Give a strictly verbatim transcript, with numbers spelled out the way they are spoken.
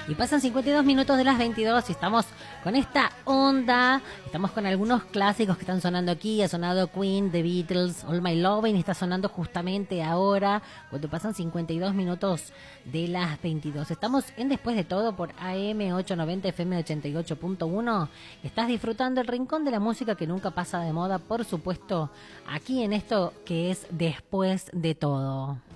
Y pasan cincuenta y dos minutos de las veintidós y estamos con esta onda. Estamos con algunos clásicos que están sonando aquí. Ha sonado Queen, The Beatles, All My Loving. Está sonando justamente ahora, cuando pasan cincuenta y dos minutos de las veintidós. Estamos en Después de Todo por A M ochocientos noventa, F M ochenta y ocho punto uno. Estás disfrutando el rincón de la música que nunca pasa de moda, por supuesto, aquí en esto que es Después de Todo.